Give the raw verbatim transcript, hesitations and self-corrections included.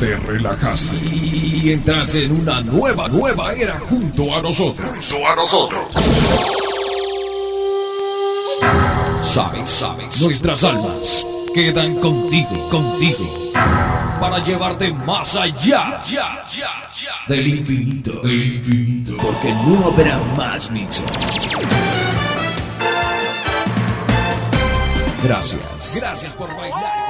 te relajaste y entras en una nueva, nueva era junto a nosotros. Junto a nosotros. Sabes, sabes, nuestras almas quedan contigo, contigo, para llevarte más allá, ya, ya, ya, del infinito, del infinito, porque no habrá más mixes. Gracias, gracias por bailar.